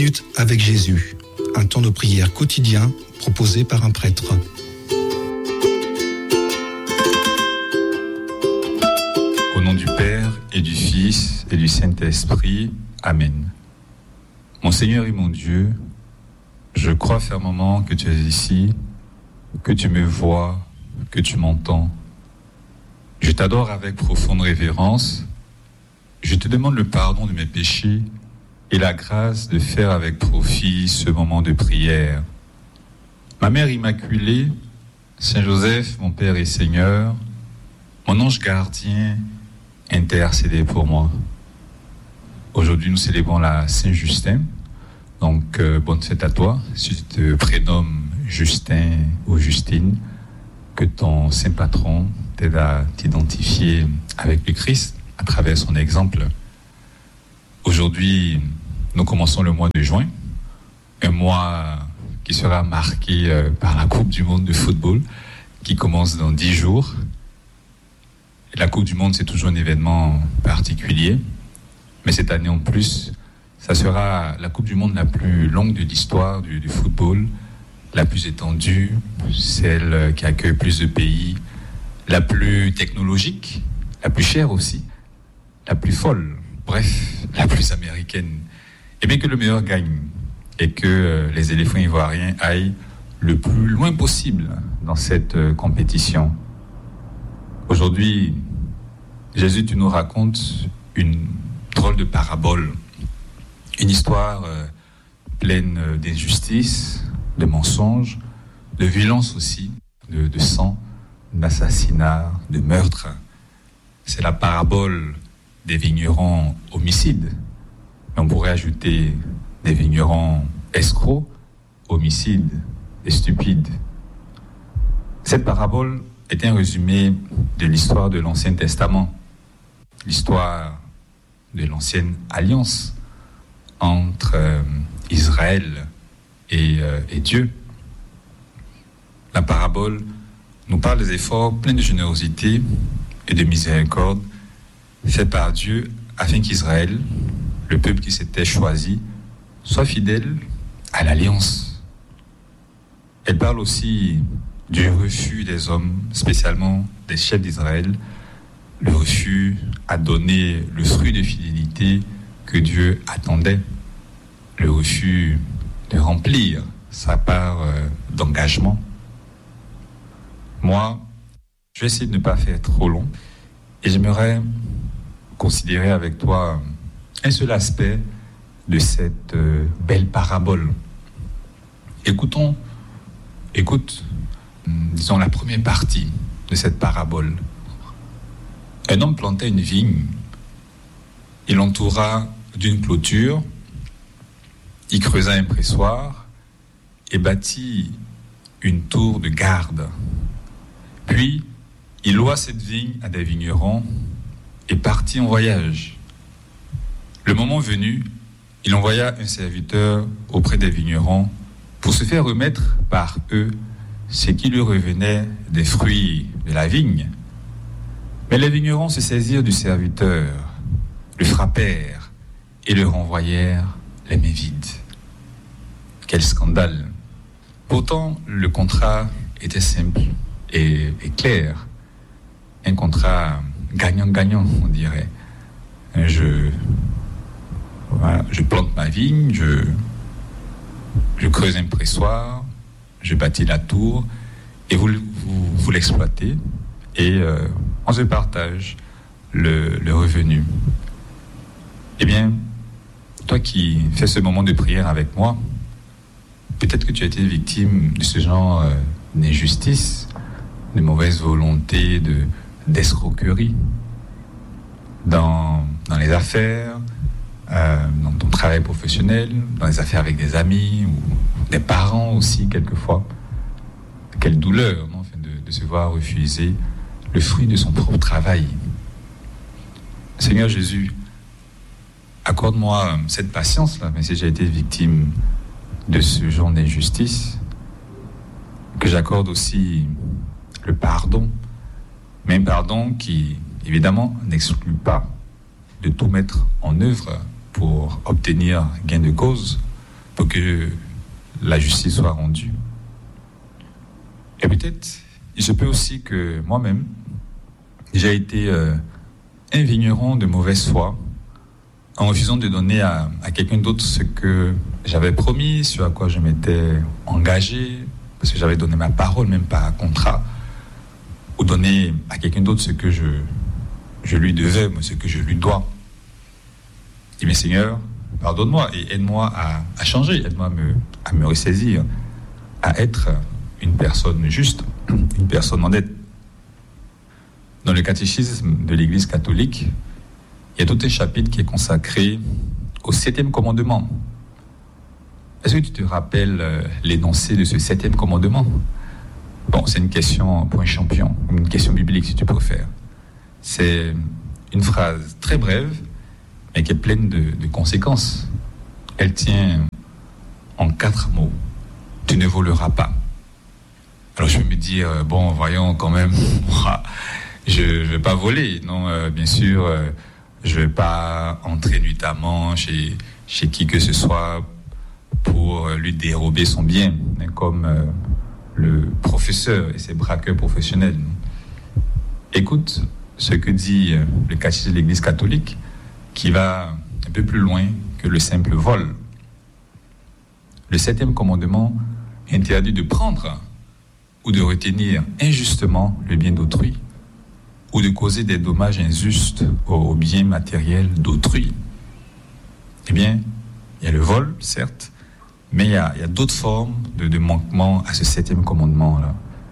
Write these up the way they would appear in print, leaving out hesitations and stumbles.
minutes avec Jésus, un temps de prière quotidien proposé par un prêtre. Au nom du Père et du Fils et du Saint-Esprit, Amen. Mon Seigneur et mon Dieu, je crois fermement que tu es ici, que tu me vois, que tu m'entends. Je t'adore avec profonde révérence. Je te demande le pardon de mes péchés et la grâce de faire avec profit ce moment de prière. Ma Mère Immaculée, Saint Joseph, mon Père et Seigneur, mon ange gardien, intercédez pour moi. Aujourd'hui, nous célébrons la Saint-Justin. Donc, bonne fête à toi. Si tu te prénommes Justin ou Justine, que ton saint patron t'aide à t'identifier avec le Christ à travers son exemple. Aujourd'hui, nous commençons le mois de juin, un mois qui sera marqué par la Coupe du Monde de football qui commence dans 10 jours. Et la Coupe du Monde, c'est toujours un événement particulier, mais cette année en plus, ça sera la Coupe du Monde la plus longue de l'histoire du football, la plus étendue, celle qui accueille plus de pays, la plus technologique, la plus chère aussi, la plus folle, bref, la plus américaine. Et bien que le meilleur gagne et que les éléphants ivoiriens aillent le plus loin possible dans cette compétition. Aujourd'hui, Jésus, tu nous racontes une drôle de parabole, une histoire pleine d'injustice, de mensonges, de violence aussi, de sang, d'assassinat, de meurtre. C'est la parabole des vignerons homicides. Mais on pourrait ajouter des vignerons escrocs, homicides et stupides. Cette parabole est un résumé de l'histoire de l'Ancien Testament, l'histoire de l'ancienne alliance entre Israël et Dieu. La parabole nous parle des efforts pleins de générosité et de miséricorde faits par Dieu afin qu'Israël, le peuple qui s'était choisi, soit fidèle à l'alliance. Elle parle aussi du refus des hommes, spécialement des chefs d'Israël, le refus à donner le fruit de fidélité que Dieu attendait, le refus de remplir sa part d'engagement. Moi, je vais essayer de ne pas faire trop long et j'aimerais considérer avec toi un seul aspect de cette belle parabole. Écoute, disons la première partie de cette parabole. Un homme plantait une vigne, il l'entoura d'une clôture, il creusa un pressoir et bâtit une tour de garde. Puis, il loua cette vigne à des vignerons et partit en voyage. Le moment venu, il envoya un serviteur auprès des vignerons pour se faire remettre par eux ce qui lui revenait des fruits de la vigne. Mais les vignerons se saisirent du serviteur, le frappèrent et le renvoyèrent les mains vides. Quel scandale! Pourtant, le contrat était simple et clair. Un contrat gagnant-gagnant, on dirait. Je plante ma vigne, je creuse un pressoir, je bâtis la tour, et vous l'exploitez, et on se partage le revenu. Eh bien, toi qui fais ce moment de prière avec moi, peut-être que tu as été victime de ce genre d'injustice, de mauvaise volonté, d'escroquerie dans les affaires, dans ton travail professionnel, dans les affaires avec des amis ou des parents aussi quelquefois. Quelle douleur, non, de se voir refuser le fruit de son propre travail. Seigneur Jésus, accorde-moi cette patience-là, même si j'ai été victime de ce genre d'injustice, que j'accorde aussi le pardon, mais un pardon qui, évidemment, n'exclut pas de tout mettre en œuvre pour obtenir gain de cause, pour que la justice soit rendue. Et peut-être, il se peut aussi que moi-même, j'ai été un vigneron de mauvaise foi en refusant de donner à quelqu'un d'autre ce que j'avais promis, ce à quoi je m'étais engagé, parce que j'avais donné ma parole, même pas un contrat, ou donner à quelqu'un d'autre ce que je lui devais, ce que je lui dois. Et bien Seigneur, pardonne-moi et aide-moi à changer, aide-moi à me ressaisir, à être une personne juste, une personne honnête. Dans le catéchisme de l'Église catholique, il y a tout un chapitre qui est consacré au 7e commandement. Est-ce que tu te rappelles l'énoncé de ce 7e commandement? Bon, c'est une question pour un champion, une question biblique si tu préfères. C'est une phrase très brève, mais qui est pleine de conséquences. Elle tient en 4 mots. Tu ne voleras pas. Alors je vais me dire, bon, voyons quand même, je ne vais pas voler. Non, bien sûr, je ne vais pas entrer nuitamment chez qui que ce soit pour lui dérober son bien, comme le professeur et ses braqueurs professionnels. Écoute ce que dit le catéchisme de l'Église catholique, qui va un peu plus loin que le simple vol. Le 7e commandement interdit de prendre ou de retenir injustement le bien d'autrui ou de causer des dommages injustes aux biens matériels d'autrui. Eh bien, il y a le vol, certes, mais il y a d'autres formes de manquement à ce 7e commandement-là.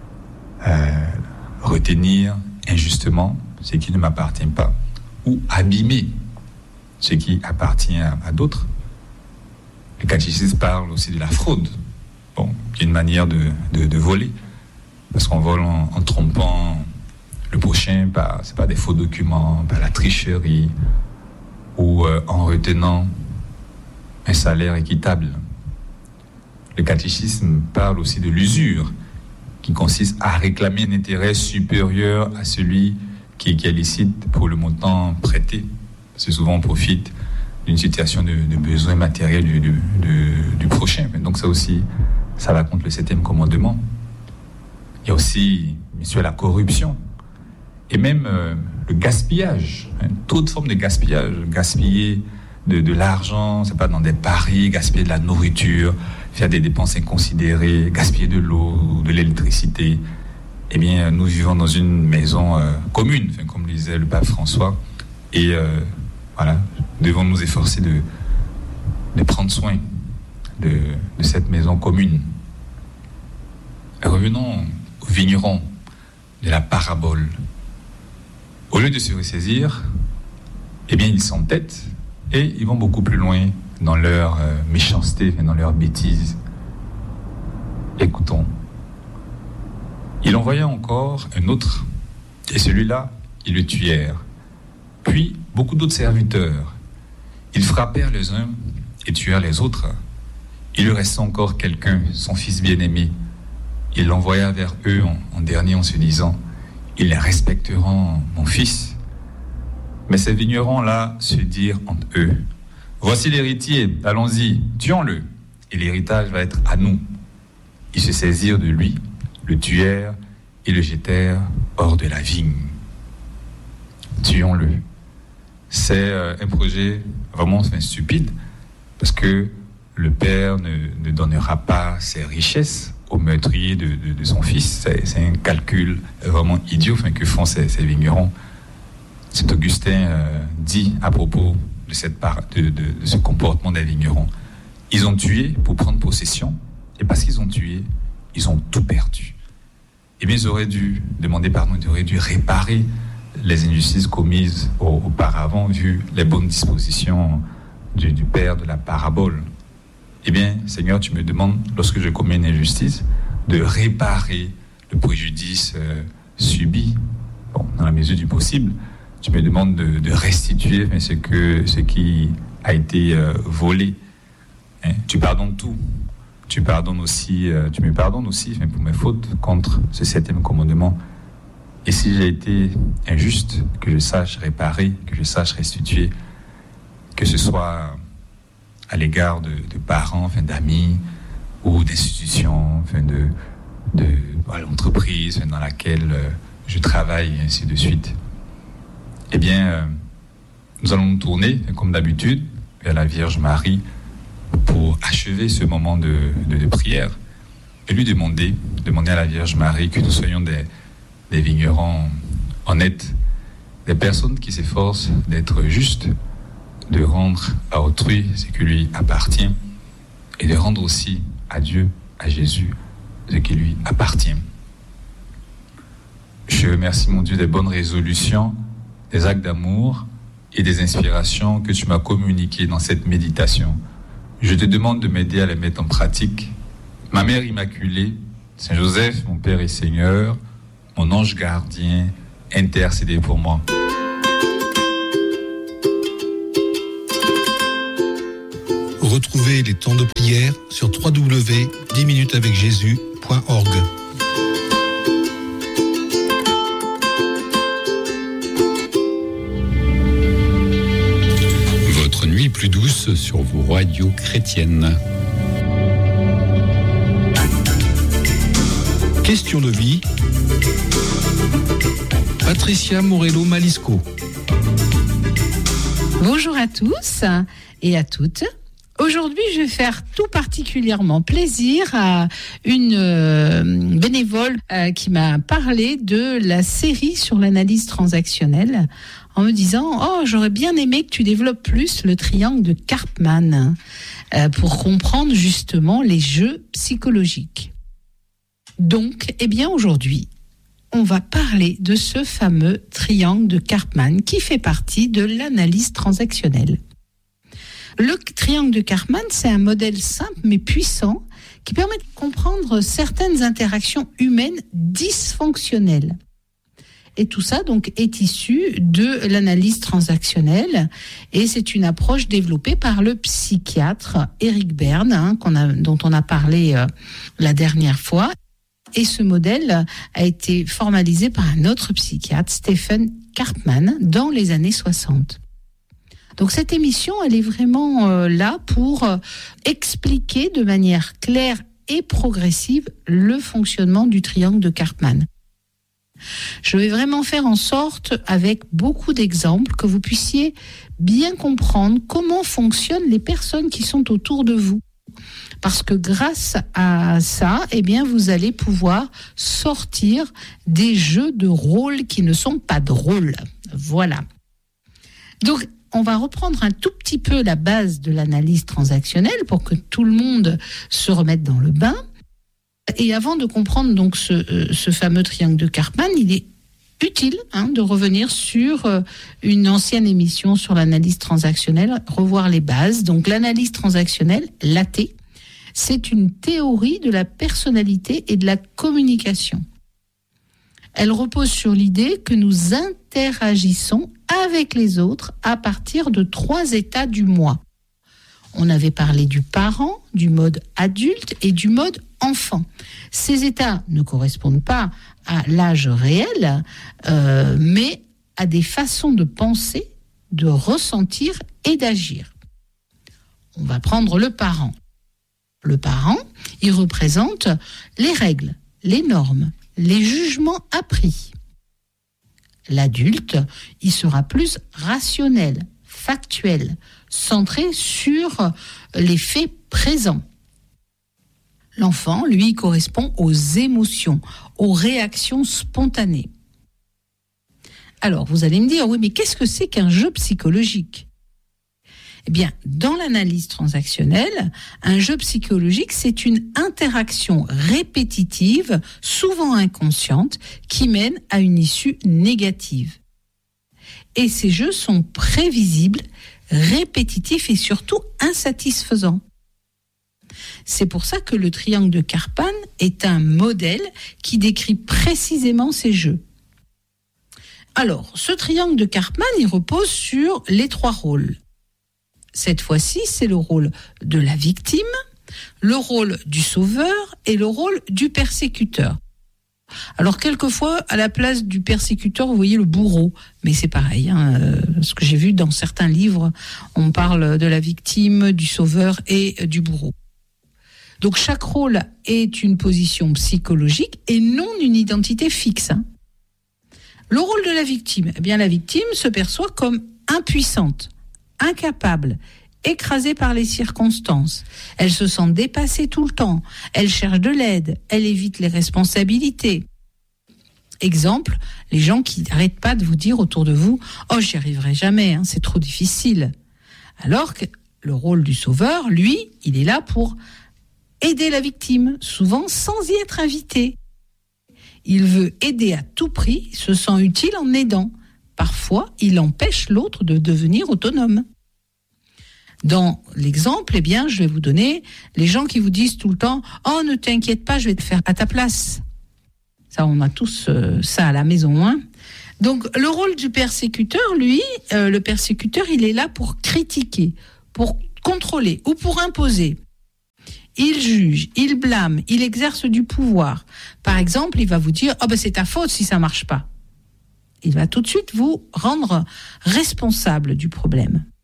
Retenir injustement ce qui ne m'appartient pas, ou abîmer ce qui appartient à d'autres. Le catéchisme parle aussi de la fraude, qui est une manière de voler, parce qu'on vole en trompant le prochain c'est pas des faux documents, par la tricherie, ou en retenant un salaire équitable. Le catéchisme parle aussi de l'usure, qui consiste à réclamer un intérêt supérieur à celui qui est licite pour le montant prêté. Parce que souvent on profite d'une situation de besoin matériel du prochain. Donc ça aussi, ça va contre le 7e commandement. Il y a aussi, bien sûr, la corruption. Et même le gaspillage, toute forme de gaspillage, gaspiller de l'argent, c'est pas dans des paris, gaspiller de la nourriture, faire des dépenses inconsidérées, gaspiller de l'eau, de l'électricité. Eh bien, nous vivons dans une maison commune, comme le disait le pape François, et voilà, devons nous efforcer de prendre soin de cette maison commune. Revenons aux vignerons de la parabole. Au lieu de se ressaisir, eh bien, ils s'entêtent et ils vont beaucoup plus loin dans leur méchanceté, dans leur bêtise. Écoutons. Il envoya encore un autre, et celui-là, ils le tuèrent. Puis, beaucoup d'autres serviteurs. Ils frappèrent les uns et tuèrent les autres. Il lui restait encore quelqu'un, son fils bien-aimé. Il l'envoya vers eux en dernier en se disant, « Ils respecteront mon fils. » Mais ces vignerons-là se dirent entre eux, « Voici l'héritier, allons-y, tuons-le, et l'héritage va être à nous. » Ils se saisirent de lui, le tuèrent et le jetèrent hors de la vigne. Tuons-le. C'est un projet vraiment stupide, parce que le père ne donnera pas ses richesses au meurtrier de son fils. C'est un calcul vraiment idiot que font ces vignerons. Saint Augustin dit à propos de ce comportement des vignerons. Ils ont tué pour prendre possession, et parce qu'ils ont tué, ils ont tout perdu. Eh bien, ils auraient dû demander pardon, ils auraient dû réparer les injustices commises auparavant, vu les bonnes dispositions du père de la parabole. Eh bien, Seigneur, tu me demandes, lorsque je commets une injustice, de réparer le préjudice subi. Dans la mesure du possible, tu me demandes de restituer ce qui a été volé. Tu pardonnes tout. Tu me pardonnes aussi pour mes fautes contre ce 7e commandement. Et si j'ai été injuste, que je sache réparer, que je sache restituer, que ce soit à l'égard de parents, d'amis ou d'institutions, de l'entreprise dans laquelle je travaille, et ainsi de suite. Eh bien, nous allons nous tourner, comme d'habitude, vers la Vierge Marie pour achever ce moment de prière et lui demander à la Vierge Marie que nous soyons des vignerons honnêtes, des personnes qui s'efforcent d'être justes, de rendre à autrui ce qui lui appartient et de rendre aussi à Dieu, à Jésus, ce qui lui appartient. Je remercie mon Dieu des bonnes résolutions, des actes d'amour et des inspirations que tu m'as communiquées dans cette méditation. Je te demande de m'aider à les mettre en pratique. Ma Mère Immaculée, Saint Joseph, mon Père et Seigneur, mon ange gardien, intercédez pour moi. Retrouvez les temps de prière sur www.10minutesavecjésus.org. Votre nuit plus douce sur vos radios chrétiennes. Question de vie. Patricia Morello-Malisco. Bonjour à tous et à toutes. Aujourd'hui, je vais faire tout particulièrement plaisir à une bénévole qui m'a parlé de la série sur l'analyse transactionnelle en me disant « Oh, j'aurais bien aimé que tu développes plus le triangle de Karpman pour comprendre justement les jeux psychologiques. » Donc, eh bien aujourd'hui, on va parler de ce fameux triangle de Karpman qui fait partie de l'analyse transactionnelle. Le triangle de Karpman, c'est un modèle simple mais puissant qui permet de comprendre certaines interactions humaines dysfonctionnelles. Et tout ça donc est issu de l'analyse transactionnelle et c'est une approche développée par le psychiatre Eric Berne, dont on a parlé la dernière fois. Et ce modèle a été formalisé par un autre psychiatre, Stephen Karpman, dans les années 60. Donc cette émission, elle est vraiment là pour expliquer de manière claire et progressive le fonctionnement du triangle de Karpman. Je vais vraiment faire en sorte, avec beaucoup d'exemples, que vous puissiez bien comprendre comment fonctionnent les personnes qui sont autour de vous. Parce que grâce à ça, eh bien, vous allez pouvoir sortir des jeux de rôle qui ne sont pas drôles. Voilà. Donc, on va reprendre un tout petit peu la base de l'analyse transactionnelle pour que tout le monde se remette dans le bain. Et avant de comprendre donc ce fameux triangle de Karpman, il est utile de revenir sur une ancienne émission sur l'analyse transactionnelle, revoir les bases. Donc l'analyse transactionnelle, l'AT, c'est une théorie de la personnalité et de la communication. Elle repose sur l'idée que nous interagissons avec les autres à partir de 3 états du moi. On avait parlé du parent, du mode adulte et du mode enfant. Ces états ne correspondent pas à l'âge réel, mais à des façons de penser, de ressentir et d'agir. On va prendre le parent. Le parent, il représente les règles, les normes, les jugements appris. L'adulte, il sera plus rationnel, factuel, centré sur les faits présents. L'enfant, lui, correspond aux émotions, aux réactions spontanées. Alors, vous allez me dire, oui, mais qu'est-ce que c'est qu'un jeu psychologique ? Eh bien, dans l'analyse transactionnelle, un jeu psychologique, c'est une interaction répétitive, souvent inconsciente, qui mène à une issue négative. Et ces jeux sont prévisibles, répétitifs et surtout insatisfaisants. C'est pour ça que le triangle de Karpman est un modèle qui décrit précisément ces jeux. Alors, ce triangle de Karpman, il repose sur les 3 rôles. Cette fois-ci, c'est le rôle de la victime, le rôle du sauveur et le rôle du persécuteur. Alors quelquefois, à la place du persécuteur, vous voyez le bourreau. Mais c'est pareil, ce que j'ai vu dans certains livres, on parle de la victime, du sauveur et du bourreau. Donc chaque rôle est une position psychologique et non une identité fixe. Le rôle de la victime, eh bien la victime se perçoit comme impuissante, incapable, écrasée par les circonstances. Elle se sent dépassée tout le temps. Elle cherche de l'aide. Elle évite les responsabilités. Exemple, les gens qui n'arrêtent pas de vous dire autour de vous « Oh, j'y arriverai jamais, c'est trop difficile ». Alors que le rôle du sauveur, lui, il est là pour aider la victime, souvent sans y être invité. Il veut aider à tout prix, se sent utile en aidant. Parfois, il empêche l'autre de devenir autonome. Dans l'exemple, eh bien, je vais vous donner les gens qui vous disent tout le temps « Oh, ne t'inquiète pas, je vais te faire à ta place ». Ça, on a tous ça à la maison. Donc, le rôle du persécuteur, lui, le persécuteur, il est là pour critiquer, pour contrôler ou pour imposer. Il juge, il blâme, il exerce du pouvoir. Par exemple, il va vous dire « Oh, ben c'est ta faute si ça marche pas ». Il va tout de suite vous rendre responsable du problème.